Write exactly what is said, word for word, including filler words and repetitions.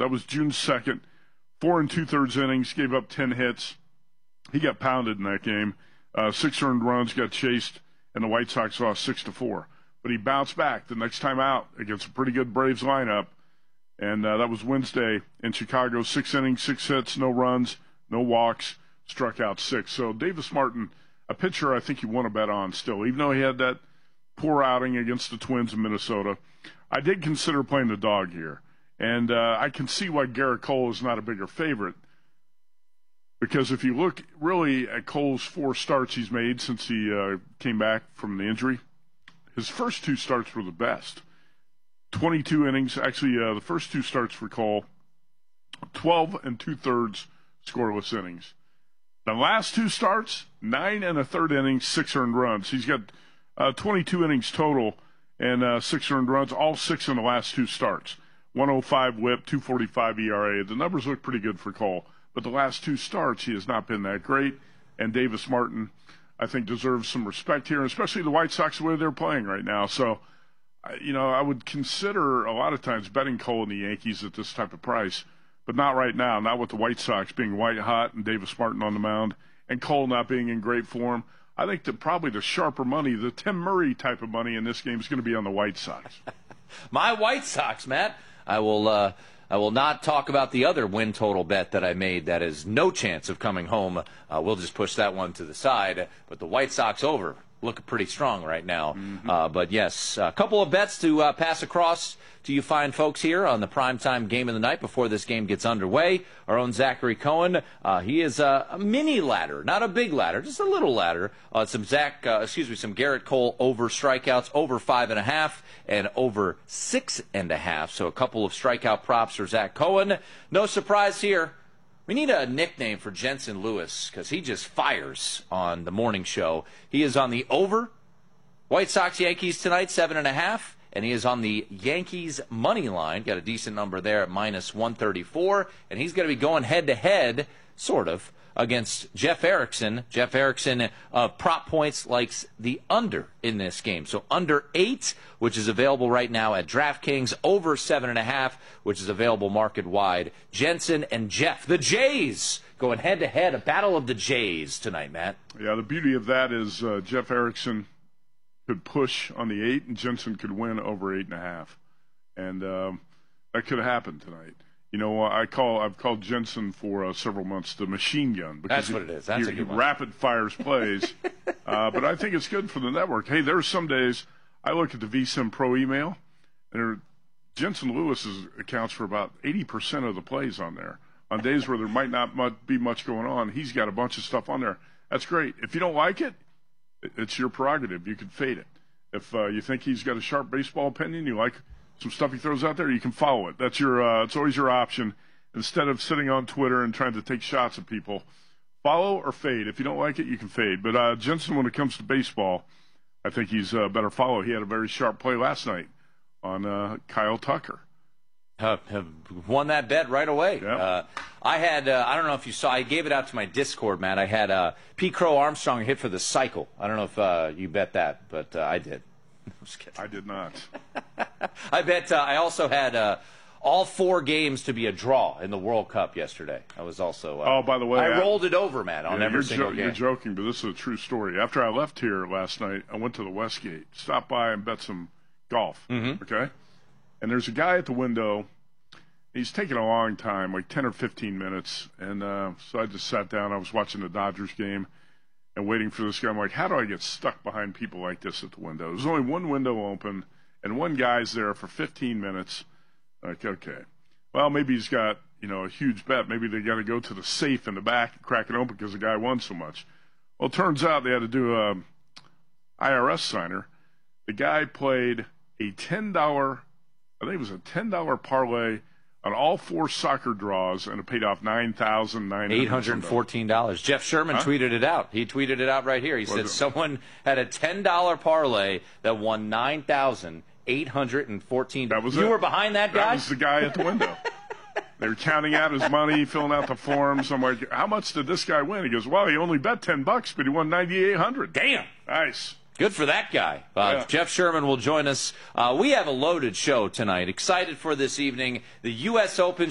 That was June second. Four and two-thirds innings, gave up ten hits. He got pounded in that game. Uh, six earned runs, got chased, and the White Sox lost six to four. But he bounced back the next time out against a pretty good Braves lineup, and uh, that was Wednesday in Chicago. Six innings, six hits, no runs, no walks, struck out six. So Davis Martin, a pitcher I think you want to bet on still, even though he had that poor outing against the Twins in Minnesota. I did consider playing the dog here, and uh, I can see why Garrett Cole is not a bigger favorite, because if you look really at Cole's four starts he's made since he uh, came back from the injury, his first two starts were the best. twenty-two innings, actually uh, the first two starts for Cole, twelve and two-thirds scoreless innings. The last two starts, nine and a third innings, six earned runs. He's got uh, twenty-two innings total and uh, six earned runs, all six in the last two starts. one oh five whip, two forty-five E R A. The numbers look pretty good for Cole, but the last two starts he has not been that great, and Davis Martin, I think, deserves some respect here, especially the White Sox the way they're playing right now. So, you know, I would consider a lot of times betting Cole and the Yankees at this type of price, but not right now, not with the White Sox being white hot and Davis Martin on the mound and Cole not being in great form. I think that probably the sharper money, the Tim Murray type of money in this game is going to be on the White Sox. My White Sox, Matt. I will uh, I will not talk about the other win total bet that I made that is no chance of coming home. Uh, we'll just push that one to the side. But the White Sox over look pretty strong right now. Mm-hmm. Uh, but, yes, a couple of bets to uh, pass across to you fine folks here on the primetime game of the night before this game gets underway. Our own Zachary Cohen, uh, he is a, a mini ladder, not a big ladder, just a little ladder. Uh, some Zach, uh, excuse me, some Garrett Cole over strikeouts, over five and a half and over six and a half. So a couple of strikeout props for Zach Cohen. No surprise here. We need a nickname for Jensen Lewis because he just fires on the morning show. He is on the over. White Sox Yankees tonight, seven and a half. And he is on the Yankees money line. Got a decent number there at minus one thirty-four. And he's going to be going head-to-head, sort of, against Jeff Erickson. Jeff Erickson, uh, prop points likes the under in this game. So under eight, which is available right now at DraftKings. Over seven and a half, which is available market-wide. Jensen and Jeff, the Jays, going head-to-head. A battle of the Jays tonight, Matt. Yeah, the beauty of that is uh, Jeff Erickson could push on the eight, and Jensen could win over eight and a half, and um, that could have happened tonight. You know, I call I've called Jensen for uh, several months the machine gun because that's what it is. That's he, a good he one. Rapid fires plays, uh, but I think it's good for the network. Hey, there's some days I look at the V S I M Pro email, and there, Jensen Lewis's accounts for about eighty percent of the plays on there. On days where there might not much, be much going on, he's got a bunch of stuff on there. That's great. If you don't like it, it's your prerogative. You can fade it. If uh, you think he's got a sharp baseball opinion, you like some stuff he throws out there, you can follow it. That's your. Uh, it's always your option. Instead of sitting on Twitter and trying to take shots at people, follow or fade. If you don't like it, you can fade. But uh, Jensen, when it comes to baseball, I think he's uh, better follow. He had a very sharp play last night on uh, Kyle Tucker. Uh, have won that bet right away. Yep. Uh, I had, uh, I don't know if you saw, I gave it out to my Discord, Matt. I had uh, P. Crow Armstrong hit for the cycle. I don't know if uh, you bet that, but uh, I did. I'm just kidding. I did not. I bet uh, I also had uh, all four games to be a draw in the World Cup yesterday. I was also. Uh, oh, by the way. I I, rolled it over, Matt, on yeah, every you're single jo- game. You're joking, but this is a true story. After I left here last night, I went to the Westgate, stopped by and bet some golf. Mm-hmm. Okay? And there's a guy at the window. He's taking a long time, like ten or fifteen minutes. And uh, so I just sat down. I was watching the Dodgers game and waiting for this guy. I'm like, how do I get stuck behind people like this at the window? There's only one window open, and one guy's there for fifteen minutes. Like, okay. Well, maybe he's got, you know, a huge bet. Maybe they got to go to the safe in the back and crack it open because the guy won so much. Well, it turns out they had to do a I R S signer. The guy played a ten dollars, I think it was a ten dollars parlay on all four soccer draws, and it paid off nine thousand nine hundred fourteen dollars. Jeff Sherman huh? tweeted it out. He tweeted it out right here. He what said someone had a ten dollars parlay that won nine thousand eight hundred fourteen dollars. That was you it. were behind that guy? That was the guy at the window. They were counting out his money, filling out the forms. I'm like, how much did this guy win? He goes, well, he only bet ten bucks, but he won ninety-eight hundred. Damn. Nice. Good for that guy. Uh, yeah. Jeff Sherman will join us. Uh, we have a loaded show tonight. Excited for this evening. The U S Open